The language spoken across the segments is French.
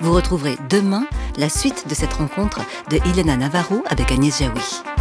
Vous retrouverez demain la suite de cette rencontre de Helena Navarro avec Agnès Jaoui.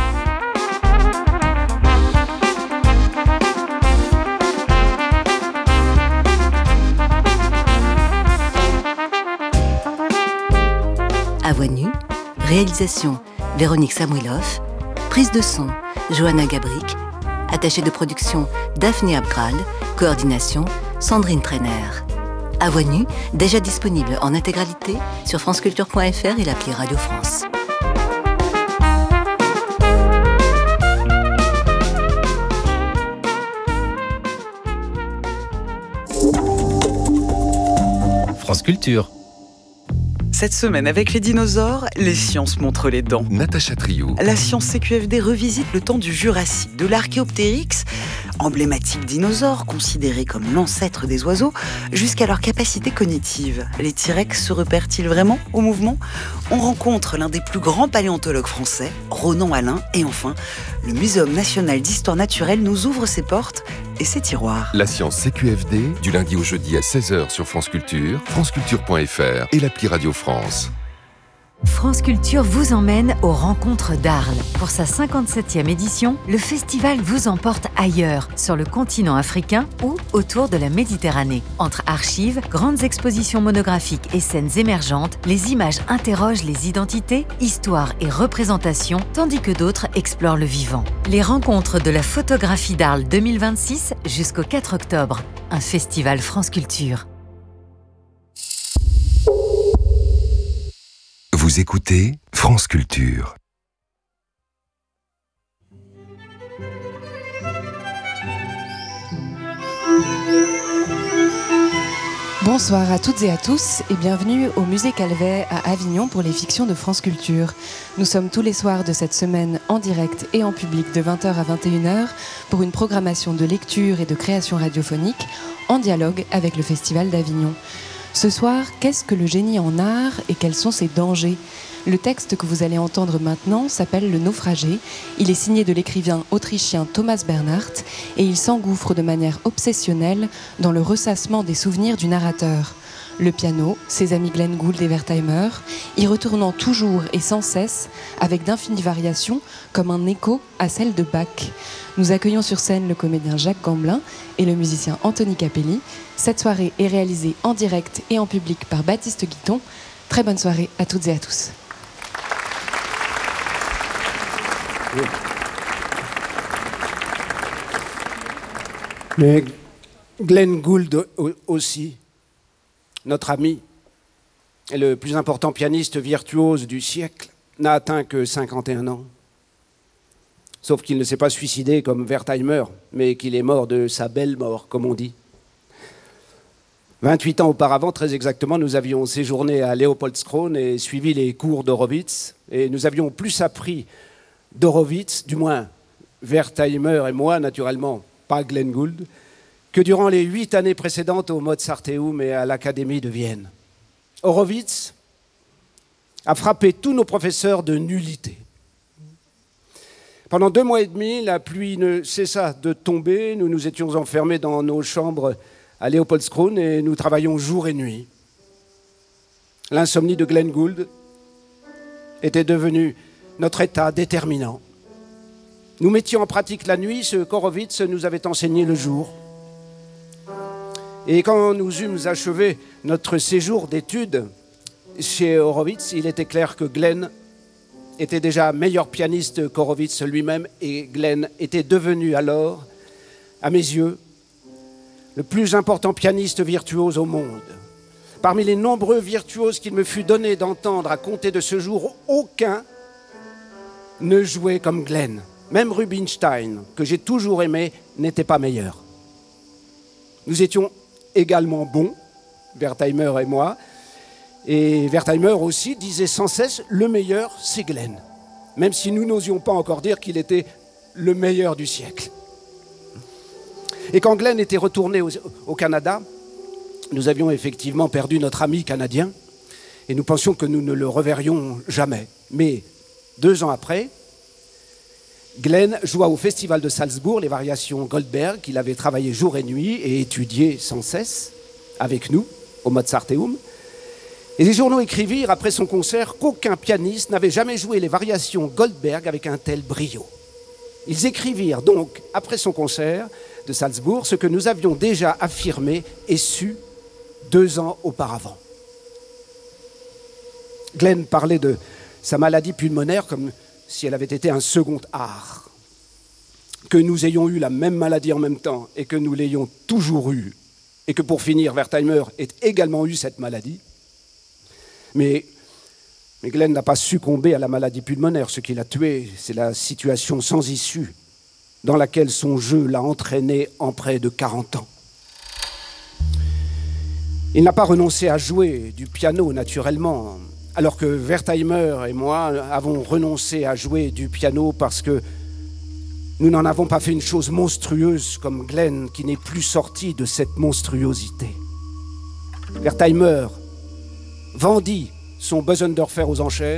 À voix nue, réalisation Véronique Samuilov, prise de son Johanna Gabric, attachée de production Daphné Abgral, coordination Sandrine Trainer. À voix nue, déjà disponible en intégralité sur franceculture.fr et l'appli Radio France. France Culture. Cette semaine, avec les dinosaures, les sciences montrent les dents. Natacha Triou. La science CQFD revisite le temps du Jurassique, de l'Archéoptérix, emblématique dinosaure considéré comme l'ancêtre des oiseaux, jusqu'à leur capacité cognitive. Les T-Rex se repèrent-ils vraiment au mouvement ? On rencontre l'un des plus grands paléontologues français, Ronan Alain, et enfin, le Muséum national d'histoire naturelle nous ouvre ses portes et ses tiroirs. La science CQFD, du lundi au jeudi à 16h sur France Culture, franceculture.fr et l'appli Radio France. France Culture vous emmène aux rencontres d'Arles. Pour sa 57e édition, le festival vous emporte ailleurs, sur le continent africain ou autour de la Méditerranée. Entre archives, grandes expositions monographiques et scènes émergentes, les images interrogent les identités, histoires et représentations, tandis que d'autres explorent le vivant. Les rencontres de la photographie d'Arles 2026 jusqu'au 4 octobre. Un festival France Culture. Vous écoutez France Culture. Bonsoir à toutes et à tous et bienvenue au Musée Calvet à Avignon pour les fictions de France Culture. Nous sommes tous les soirs de cette semaine en direct et en public de 20h à 21h pour une programmation de lecture et de création radiophonique en dialogue avec le Festival d'Avignon. Ce soir, qu'est-ce que le génie en art et quels sont ses dangers ? Le texte que vous allez entendre maintenant s'appelle « Le naufragé ». Il est signé de l'écrivain autrichien Thomas Bernhardt et il s'engouffre de manière obsessionnelle dans le ressassement des souvenirs du narrateur. Le piano, ses amis Glenn Gould et Wertheimer, y retournant toujours et sans cesse avec d'infinies variations comme un écho à celle de Bach. Nous accueillons sur scène le comédien Jacques Gamblin et le musicien Anthony Capelli. Cette soirée est réalisée en direct et en public par Baptiste Guiton. Très bonne soirée à toutes et à tous. Oui. Mais Glenn Gould aussi, notre ami, et le plus important pianiste virtuose du siècle, n'a atteint que 51 ans. Sauf qu'il ne s'est pas suicidé comme Wertheimer, mais qu'il est mort de sa belle mort, comme on dit. 28 ans auparavant, très exactement, nous avions séjourné à Leopoldskrone et suivi les cours d'Horowitz. Et nous avions plus appris d'Horowitz, du moins Wertheimer et moi, naturellement, pas Glenn Gould, que durant les 8 années précédentes au Mozarteum et à l'Académie de Vienne. Horowitz a frappé tous nos professeurs de nullité. Pendant 2 mois et demi, la pluie ne cessa de tomber. Nous nous étions enfermés dans nos chambres à Leopoldskrone et nous travaillions jour et nuit. L'insomnie de Glenn Gould était devenue notre état déterminant. Nous mettions en pratique la nuit ce qu'Horowitz nous avait enseigné le jour. Et quand nous eûmes achevé notre séjour d'études chez Horowitz, il était clair que Glenn était déjà meilleur pianiste qu'Horowitz lui-même, et Glenn était devenu alors, à mes yeux, le plus important pianiste virtuose au monde. Parmi les nombreux virtuoses qu'il me fut donné d'entendre à compter de ce jour, aucun ne jouait comme Glenn. Même Rubinstein, que j'ai toujours aimé, n'était pas meilleur. Nous étions également bons, Wertheimer et moi, et Wertheimer aussi disait sans cesse « le meilleur, c'est Glenn », même si nous n'osions pas encore dire qu'il était le meilleur du siècle. Et quand Glenn était retourné au Canada, nous avions effectivement perdu notre ami canadien, et nous pensions que nous ne le reverrions jamais. Mais 2 ans après, Glenn joua au Festival de Salzbourg les variations Goldberg qu'il avait travaillées jour et nuit et étudiées sans cesse avec nous au Mozarteum. Et les journaux écrivirent après son concert qu'aucun pianiste n'avait jamais joué les variations Goldberg avec un tel brio. Ils écrivirent donc, après son concert de Salzbourg, ce que nous avions déjà affirmé et su 2 ans auparavant. Glenn parlait de sa maladie pulmonaire comme si elle avait été un second art. Que nous ayons eu la même maladie en même temps et que nous l'ayons toujours eue, et que pour finir, Wertheimer ait également eu cette maladie. Mais Glenn n'a pas succombé à la maladie pulmonaire. Ce qui l'a tué, c'est la situation sans issue dans laquelle son jeu l'a entraîné en près de 40 ans. Il n'a pas renoncé à jouer du piano, naturellement, alors que Wertheimer et moi avons renoncé à jouer du piano parce que nous n'en avons pas fait une chose monstrueuse comme Glenn, qui n'est plus sorti de cette monstruosité. Wertheimer vendit son Bösendorfer aux enchères